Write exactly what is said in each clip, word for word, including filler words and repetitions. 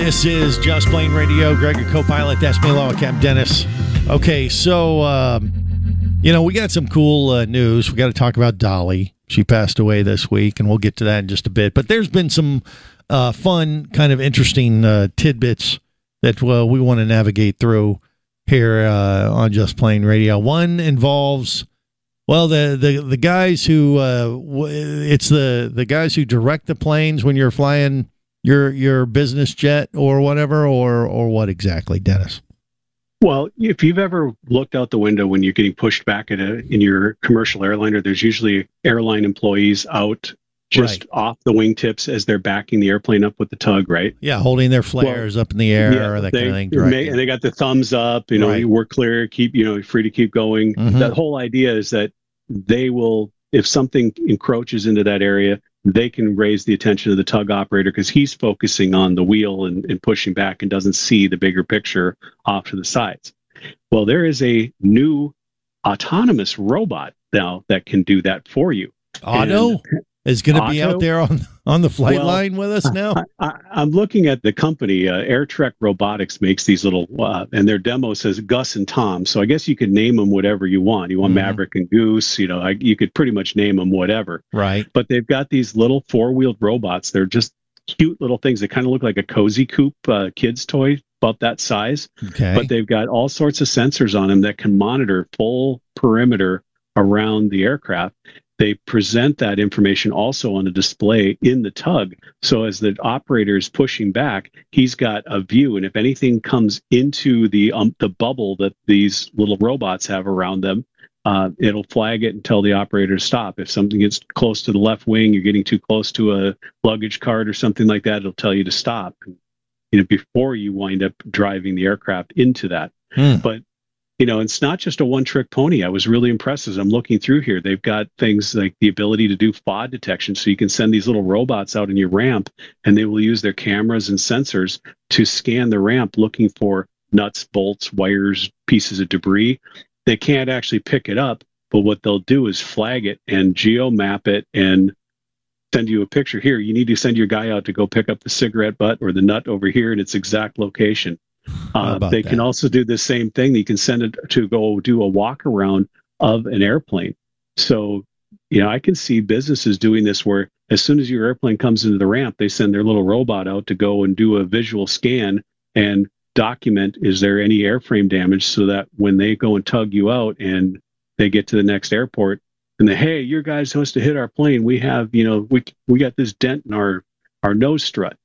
This is Just Plane Radio. Greg, your co-pilot. That's me, Law Captain Dennis. Okay, so, um, you know, we got some cool uh, news. We got to talk about Dolly. She passed away this week, and we'll get to that in just a bit. But there's been some uh, fun, kind of interesting uh, tidbits that uh, we want to navigate through here uh, on Just Plane Radio. One involves, well, the the, the guys who, uh, w- it's the, the guys who direct the planes when you're flying your your business jet or whatever, or or what exactly, Dennis? Well, if you've ever looked out the window when you're getting pushed back at a, in your commercial airliner, there's usually airline employees out just right. off the wingtips as they're backing the airplane up with the tug, right? Yeah, holding their flares well, up in the air, yeah, or that they, kind of thing. May, and they got the thumbs up, you know, right. we're clear, keep, you know, free to keep going. Mm-hmm. That whole idea is that they will, if something encroaches into that area, they can raise the attention of the tug operator because he's focusing on the wheel and, and pushing back and doesn't see the bigger picture off to the sides. Well, there is a new autonomous robot now that can do that for you. Otto and is going to be out there on on the flight well, line with us now. I, I, I'm looking at the company. Uh, AirTrek Robotics makes these little, uh, and their demo says Gus and Tom. So I guess you could name them whatever you want. You want mm-hmm. Maverick and Goose. You know, I, you could pretty much name them whatever. Right. But they've got these little four-wheeled robots. They're just cute little things. They kind of look like a Cozy Coupe uh, kid's toy, about that size. Okay. But they've got all sorts of sensors on them that can monitor full perimeter around the aircraft. They present that information also on a display in the tug. So as the operator is pushing back, he's got a view. And if anything comes into the um, the bubble that these little robots have around them, uh, it'll flag it and tell the operator to stop. If something gets close to the left wing, you're getting too close to a luggage cart or something like that, it'll tell you to stop, you know, before you wind up driving the aircraft into that. Hmm. But you know, it's not just a one-trick pony. I was really impressed as I'm looking through here. They've got things like the ability to do F O D detection, so you can send these little robots out in your ramp, and they will use their cameras and sensors to scan the ramp looking for nuts, bolts, wires, pieces of debris. They can't actually pick it up, but what they'll do is flag it and geo-map it and send you a picture. Here, you need to send your guy out to go pick up the cigarette butt or the nut over here in its exact location. Uh, they that? can also do the same thing. You can send it to go do a walk around of an airplane. So, you know, I can see businesses doing this where as soon as your airplane comes into the ramp, they send their little robot out to go and do a visual scan and document, is there any airframe damage, so that when they go and tug you out and they get to the next airport and they, hey, your guy's supposed to hit our plane. We have, you know, we we got this dent in our, our nose strut.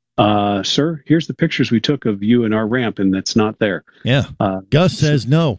Uh, sir, here's the pictures we took of you in our ramp, and that's not there. Yeah. Uh, Gus says no.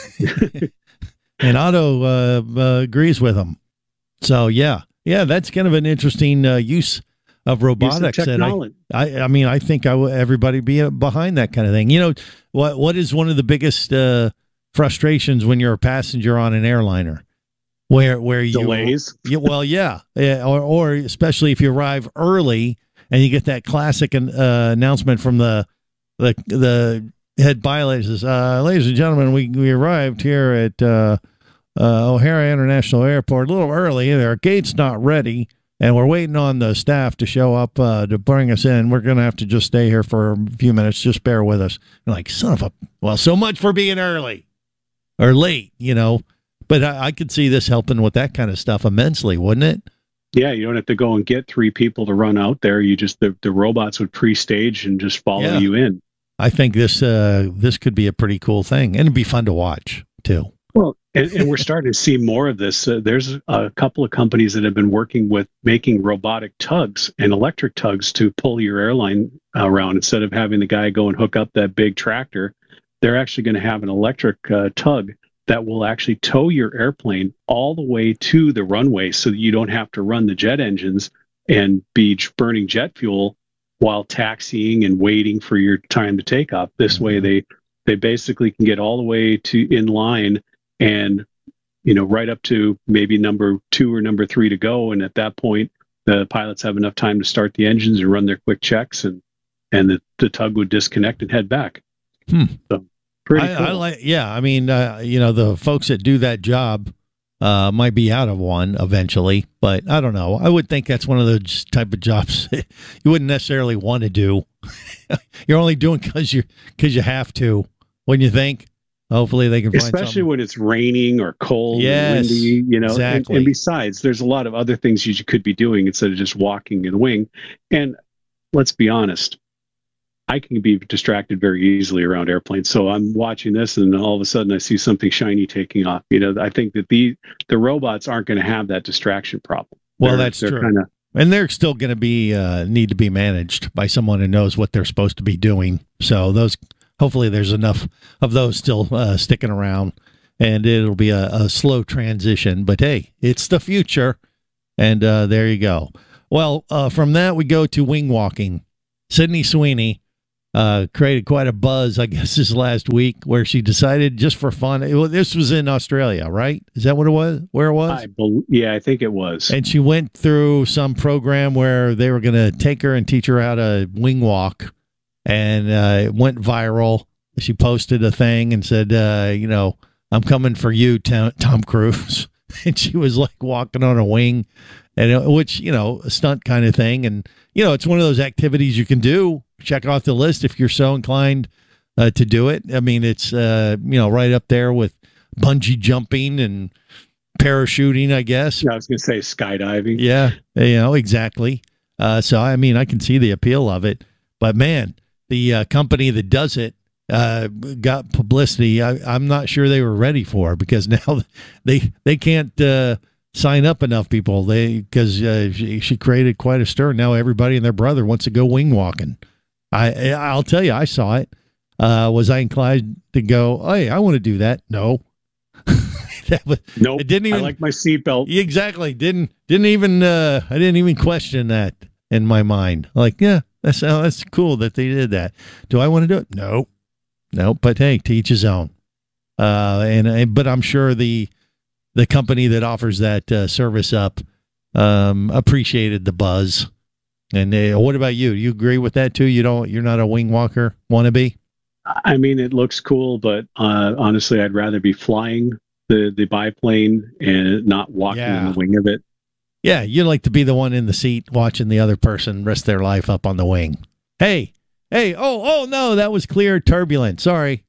And Otto uh, uh, agrees with him. So, yeah. Yeah, that's kind of an interesting uh, use of robotics. Use of and I, I, I mean, I think I w- everybody be behind that kind of thing. You know, what what is one of the biggest uh, frustrations when you're a passenger on an airliner? Where, where you... Delays? You, well, yeah. yeah or, or especially if you arrive early, and you get that classic uh, announcement from the the the head pilot. Says, uh, "Ladies and gentlemen, we we arrived here at uh, uh, O'Hare International Airport a little early. Our gate's not ready, and we're waiting on the staff to show up uh, to bring us in. We're going to have to just stay here for a few minutes. Just bear with us." I'm like, son of a... Well, so much for being early or late, you know. But I, I could see this helping with that kind of stuff immensely, wouldn't it? Yeah, you don't have to go and get three people to run out there. You just the, the robots would pre-stage and just follow yeah. you in. I think this uh, this could be a pretty cool thing, and it'd be fun to watch too. Well, and, and we're starting to see more of this. Uh, there's a couple of companies that have been working with making robotic tugs and electric tugs to pull your airline around. Instead of having the guy go and hook up that big tractor, they're actually going to have an electric uh, tug that will actually tow your airplane all the way to the runway, so that you don't have to run the jet engines and be burning jet fuel while taxiing and waiting for your time to take off. This way they they basically can get all the way to in line and, you know, right up to maybe number two or number three to go. And at that point, the pilots have enough time to start the engines and run their quick checks, and and the, the tug would disconnect and head back. Hmm. So pretty I, cool. I like, yeah. I mean, uh, you know, the folks that do that job, Uh, might be out of one eventually, but I don't know. I would think that's one of those type of jobs you wouldn't necessarily want to do. You're only doing because you because you have to. Wouldn't you think? Hopefully they can find especially something. When it's raining or cold Yes, or windy, you know. exactly. And, and besides, there's a lot of other things you could be doing instead of just walking in the wing. And let's be honest, I can be distracted very easily around airplanes. So I'm watching this, and all of a sudden I see something shiny taking off. You know, I think that the the robots aren't going to have that distraction problem. Well, they're, that's they're true. Kinda, And they're still going to be uh, need to be managed by someone who knows what they're supposed to be doing. So those, hopefully, there's enough of those still uh, sticking around, and it'll be a, a slow transition. But hey, it's the future, and uh, there you go. Well, uh, from that we go to wing walking. Sydney Sweeney uh, created quite a buzz, I guess, this last week, where she decided just for fun. It, this was in Australia, right? Is that what it was? Where it was? I bel yeah, I think it was. And she went through some program where they were going to take her and teach her how to wing walk, and uh, it went viral. She posted a thing and said, uh, you know, I'm coming for you, Tom, Tom Cruise. And she was like walking on a wing, and it, which, you know, a stunt kind of thing. And, you know, it's one of those activities you can do. Check off the list if you're so inclined uh, to do it. I mean, it's, uh, you know, right up there with bungee jumping and parachuting, I guess. Yeah, I was going to say skydiving. Yeah, you know, exactly. Uh, so, I mean, I can see the appeal of it. But, man, the uh, company that does it uh, got publicity I, I'm not sure they were ready for, because now they they can't uh, sign up enough people. They because uh, she, she created quite a stir. Now everybody and their brother wants to go wing walking. I, I'll tell you, I saw it. Uh, was I inclined to go, oh, hey, I want to do that? No. that was, nope. It didn't even, I like my seatbelt. Exactly. Didn't didn't even uh, I didn't even question that in my mind. Like, yeah, that's uh, that's cool that they did that. Do I want to do it? No, no. But hey, to each his own. Uh, and, and but I'm sure the the company that offers that uh, service up um, appreciated the buzz. And uh, what about you? You agree with that too? You don't? You're not a wing walker wannabe? I mean, it looks cool, but uh, honestly, I'd rather be flying the, the biplane and not walking Yeah. on the wing of it. Yeah, you like to be the one in the seat watching the other person rest their life up on the wing. Hey, hey, oh, oh, no, that was clear turbulence. Sorry.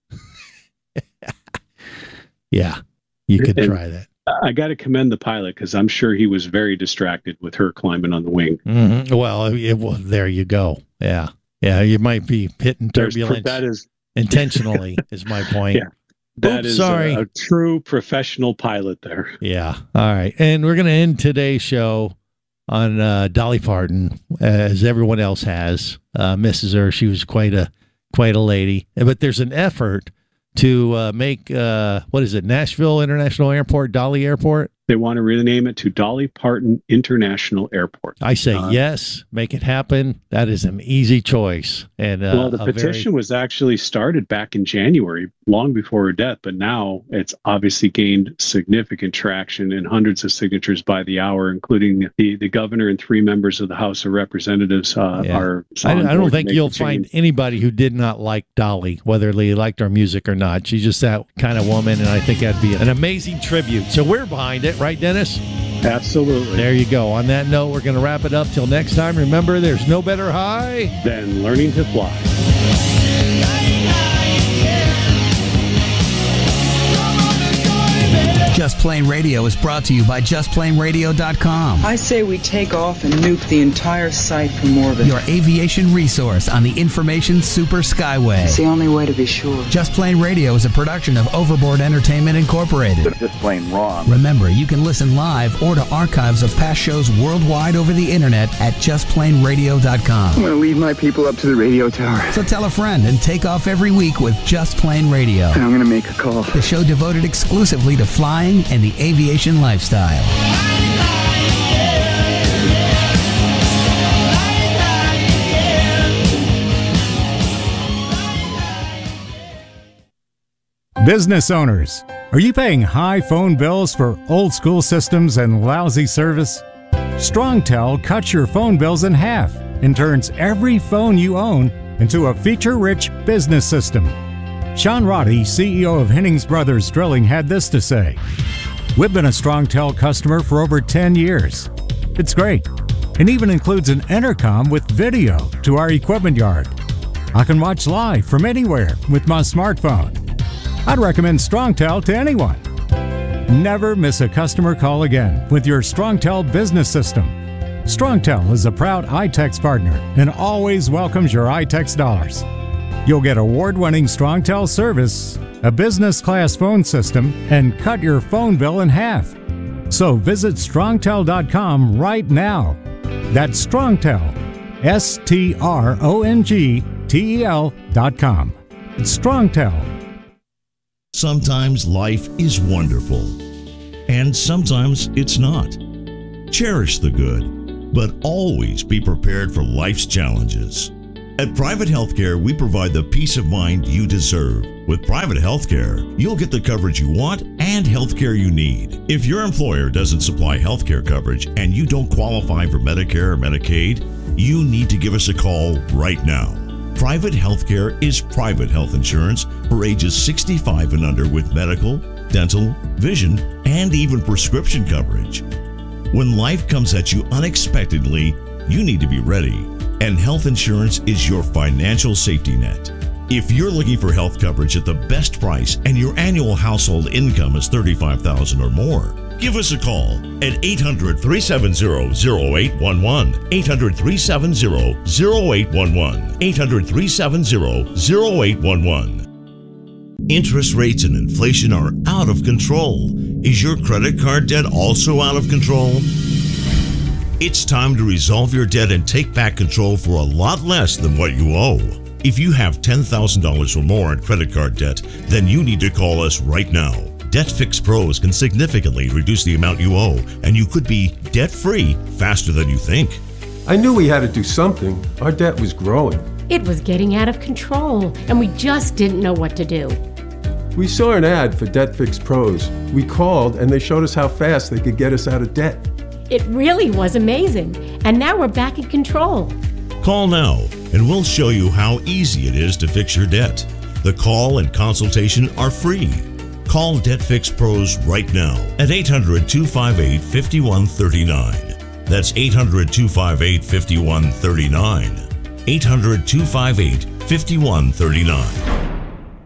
Yeah, you could And try that. I got to commend the pilot, because I'm sure he was very distracted with her climbing on the wing. Mm-hmm. Well, it, well, there you go. Yeah, yeah, you might be hitting There's- turbulence That is, intentionally, is my point. Yeah. that Oops, is sorry. A, a true professional pilot there. Yeah. All right. And we're going to end today's show on uh, Dolly Parton, as everyone else has. Uh, misses her. She was quite a quite a lady. But there's an effort to uh, make, uh, what is it, Nashville International Airport, Dolly Airport? They want to rename it to Dolly Parton International Airport. I say Uh, yes, make it happen. That is an easy choice. And uh, Well, the a petition very, was actually started back in January, long before her death, but now it's obviously gained significant traction and hundreds of signatures by the hour, including the, the governor and three members of the House of Representatives uh, Yeah. are. I, on I don't board to think make you'll the find change. anybody who did not like Dolly, whether they liked our music or not. She's just that kind of woman, and I think that'd be an amazing tribute. So we're behind it, right, Dennis? Absolutely. There you go. On that note, we're going to wrap it up. Till next time, remember, there's no better high. Then learning to fly. Just Plain Radio is brought to you by just plain radio dot com. I say we take off and nuke the entire site from orbit. Your aviation resource on the information super skyway. It's the only way to be sure. Just Plain Radio is a production of Overboard Entertainment Incorporated. Just plain wrong. Remember, you can listen live or to archives of past shows worldwide over the internet at just plain radio dot com. I'm going to leave my people up to the radio tower. So tell a friend and take off every week with Just Plain Radio, And I'm going to make a call. the show devoted exclusively to flying and the aviation lifestyle. Business owners, are you paying high phone bills for old school systems and lousy service? StrongTel cuts your phone bills in half and turns every phone you own into a feature-rich business system. Sean Roddy, C E O of Hennings Brothers Drilling, had this to say: We've been a StrongTel customer for over ten years. It's great, and even includes an intercom with video to our equipment yard. I can watch live from anywhere with my smartphone. I'd recommend StrongTel to anyone. Never miss a customer call again with your StrongTel business system. StrongTel is a proud iTex partner and always welcomes your iTex dollars. You'll get award-winning StrongTel service, a business-class phone system, and cut your phone bill in half. So visit strongtel dot com right now. That's StrongTel, S T R O N G T E L dot com. It's StrongTel. Sometimes life is wonderful, and sometimes it's not. Cherish the good, but always be prepared for life's challenges. At Private Healthcare, we provide the peace of mind you deserve. With Private Healthcare, you'll get the coverage you want and healthcare you need. If your employer doesn't supply healthcare coverage and you don't qualify for Medicare or Medicaid, you need to give us a call right now. Private Healthcare is private health insurance for ages sixty-five and under with medical, dental, vision, and even prescription coverage. When life comes at you unexpectedly, you need to be ready. And health insurance is your financial safety net. If you're looking for health coverage at the best price and your annual household income is thirty-five thousand dollars or more, give us a call at eight hundred, three seven zero, zero eight one one, eight hundred, three seven zero, zero eight one one, eight hundred, three seven zero, zero eight one one. Interest rates and inflation are out of control. Is your credit card debt also out of control? It's time to resolve your debt and take back control for a lot less than what you owe. If you have ten thousand dollars or more in credit card debt, then you need to call us right now. Debt Fix Pros can significantly reduce the amount you owe, and you could be debt-free faster than you think. I knew we had to do something. Our debt was growing. It was getting out of control, and we just didn't know what to do. We saw an ad for Debt Fix Pros. We called, and they showed us how fast they could get us out of debt. It really was amazing, and now we're back in control. Call now, and we'll show you how easy it is to fix your debt. The call and consultation are free. Call Debt Fix Pros right now at eight hundred, two five eight, five one three nine. That's eight hundred, two five eight, five one three nine. eight hundred, two five eight, five one three nine.